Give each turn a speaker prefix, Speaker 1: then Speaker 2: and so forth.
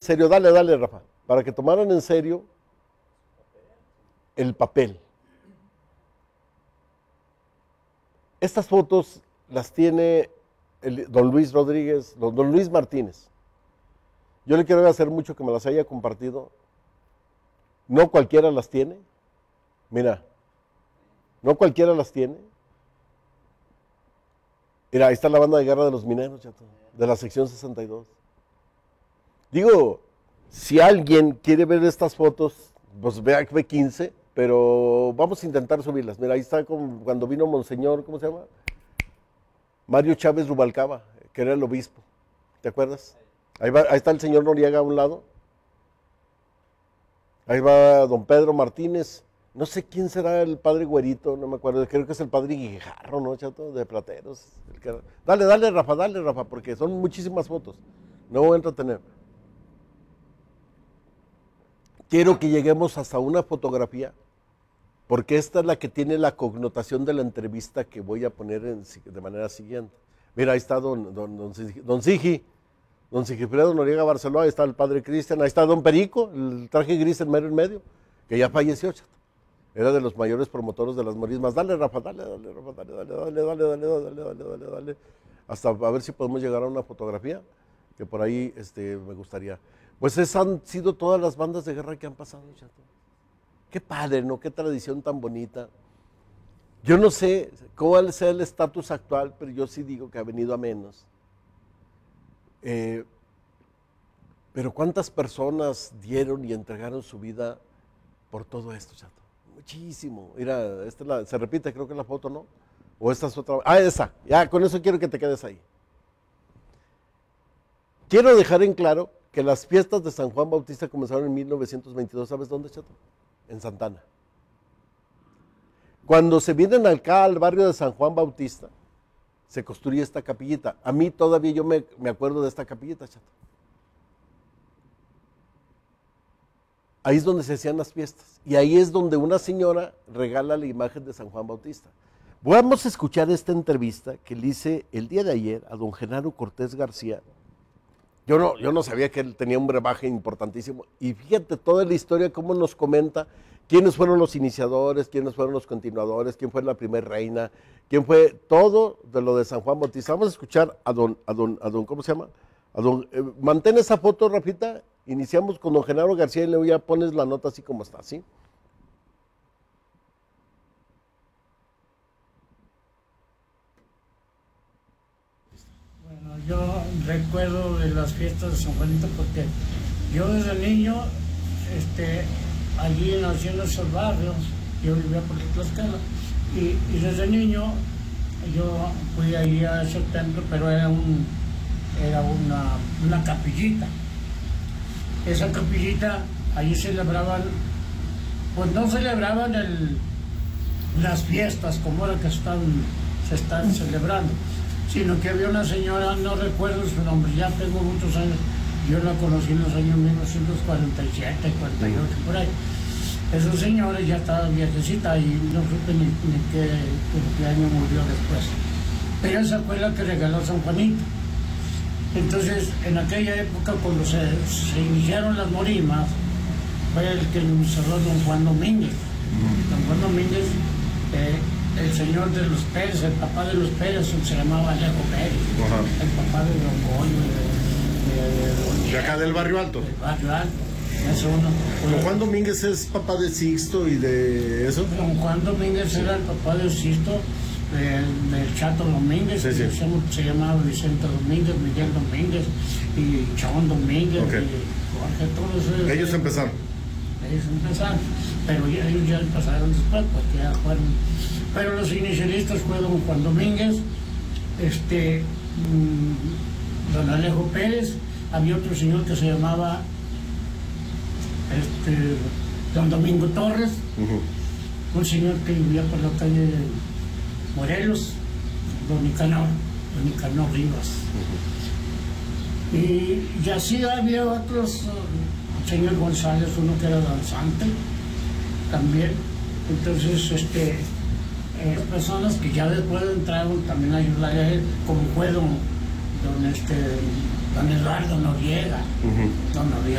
Speaker 1: serio, dale, Rafa, para que tomaran en serio el papel. Estas fotos las tiene don Luis Rodríguez, don Luis Martínez. Yo le quiero agradecer mucho que me las haya compartido. No cualquiera las tiene. Mira, no cualquiera las tiene. Mira, ahí está la banda de guerra de los mineros, chato, de la sección 62. Digo, si alguien quiere ver estas fotos, pues vea que ve 15, pero vamos a intentar subirlas. Mira, ahí está cuando vino Monseñor, ¿cómo se llama? Mario Chávez Rubalcaba, que era el obispo. ¿Te acuerdas? Ahí está el señor Noriega a un lado. Ahí va don Pedro Martínez. No sé quién será el padre güerito, no me acuerdo. Creo que es el padre Guijarro, ¿no, chato? De Plateros. Dale, Rafa, porque son muchísimas fotos. No voy a entretener. Quiero que lleguemos hasta una fotografía, porque esta es la que tiene la connotación de la entrevista que voy a poner de manera siguiente. Mira, ahí está don Sigifredo Noriega Barceló, ahí está el padre Cristian, ahí está don Perico, el traje gris en medio, que ya falleció, chato. Era de los mayores promotores de las morismas. Dale, Rafa, dale. Hasta a ver si podemos llegar a una fotografía, que por ahí me gustaría. Pues esas han sido todas las bandas de guerra que han pasado, chato. Qué padre, ¿no? Qué tradición tan bonita. Yo no sé cuál sea el estatus actual, pero yo sí digo que ha venido a menos. Pero ¿cuántas personas dieron y entregaron su vida por todo esto, chato? Muchísimo. Mira, se repite, creo que la foto, ¿no? O esta es otra. Ah, esa. Ya, con eso quiero que te quedes ahí. Quiero dejar en claro que las fiestas de San Juan Bautista comenzaron en 1922. ¿Sabes dónde, chato? En Santana. Cuando se vienen acá al barrio de San Juan Bautista, se construye esta capillita. A mí todavía yo me acuerdo de esta capillita, chato. Ahí es donde se hacían las fiestas. Y ahí es donde una señora regala la imagen de San Juan Bautista. Vamos a escuchar esta entrevista que le hice el día de ayer a don Genaro Cortés García. Yo no sabía que él tenía un brebaje importantísimo. Y fíjate toda la historia, cómo nos comenta quiénes fueron los iniciadores, quiénes fueron los continuadores, quién fue la primera reina, quién fue todo de lo de San Juan Bautista. Vamos a escuchar a don ¿cómo se llama? Mantén esa foto, Rafita. Iniciamos con don Genaro García y luego ya pones la nota así como está, ¿sí?
Speaker 2: Bueno, yo recuerdo de las fiestas de San Juanito porque yo desde niño, allí nací en esos barrios, yo vivía por Tlaxcala, y desde niño yo fui ahí a ese templo, pero era una capillita. Esa capillita, allí celebraban, pues no celebraban las fiestas como ahora que se están celebrando, sino que había una señora, no recuerdo su nombre, ya tengo muchos años, yo la conocí en los años 1947, 48, por ahí. Esa señora ya estaba viejecita y no supe ni qué año murió después. Pero esa fue la que regaló San Juanito. Entonces, en aquella época, cuando se iniciaron las morismas, fue el que lo instaló don Juan Domínguez. Don Juan Domínguez, el señor de los Pérez, el papá de los Pérez, se llamaba Alejo Pérez. El papá de don Goyo,
Speaker 3: de acá del Barrio Alto.
Speaker 2: Del Barrio Alto. Eso uno.
Speaker 3: ¿Don Juan Domínguez es papá de Sixto y de eso?
Speaker 2: Don Juan Domínguez era el papá de Sixto, del Chato Domínguez,
Speaker 3: sí.
Speaker 2: Se llamaba Vicente Domínguez, Miguel Domínguez y Chón Domínguez,
Speaker 3: okay.
Speaker 2: Y Jorge, todos esos.
Speaker 3: Ellos empezaron,
Speaker 2: pero ellos ya empezaron después, porque ya fueron. Pero los inicialistas fue don Juan Domínguez, don Alejo Pérez, había otro señor que se llamaba don Domingo Torres, un señor que vivía por la calle Morelos, don Nicanor Rivas. Y así había otros, señor González, uno que era danzante también. Entonces, personas que ya después entraron también a ayudar a él, como fue don Eduardo Noriega, don Noriega.